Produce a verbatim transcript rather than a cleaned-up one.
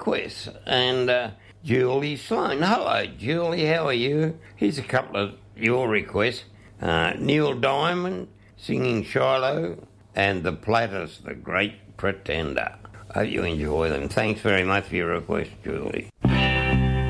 requests. And uh, Julie Sloan. Hello, Julie, how are you? Here's a couple of your requests. Uh, Neil Diamond singing Shiloh and The Platters, The Great Pretender. Hope you enjoy them. Thanks very much for your request, Julie.